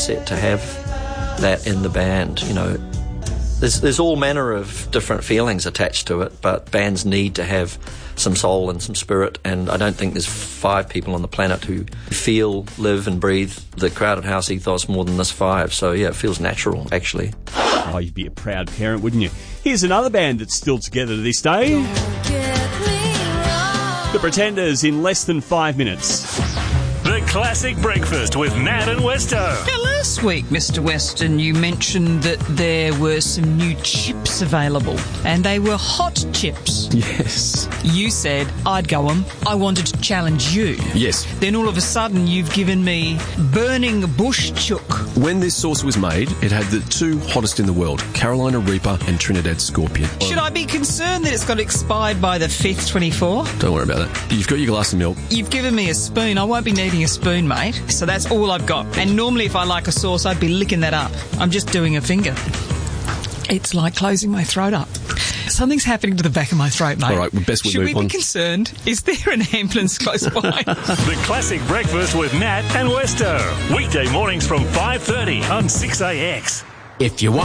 asset to have that in the band. You know, there's all manner of different feelings attached to it, but bands need to have some soul and some spirit, and I don't think there's 5 people on the planet who feel, live and breathe the Crowded House ethos more than this 5. So yeah, it feels natural, actually. Oh, you'd be a proud parent, wouldn't you? Here's another band that's still together to this day. The Pretenders in less than 5 minutes. The Classic Breakfast with Nat and Westo. Now, last week, Mr. Weston, you mentioned that there were some new chips available, and they were hot chips. Yes. You said I'd go 'em. I wanted to challenge you. Yes. Then all of a sudden, you've given me burning bush chook. When this sauce was made, it had the 2 hottest in the world, Carolina Reaper and Trinidad Scorpion. Should I be concerned that it's got expired by the 5th, 24? Don't worry about that. You've got your glass of milk. You've given me a spoon. I won't be needing a spoon, mate. So that's all I've got. And normally if I like a sauce, I'd be licking that up. I'm just doing a finger. It's like closing my throat up. Something's happening to the back of my throat, mate. All right, well, best we Should move we on. be concerned? Is there an ambulance close by? The Classic Breakfast with Nat and Westo. Weekday mornings from 5:30 on 6AX. If you want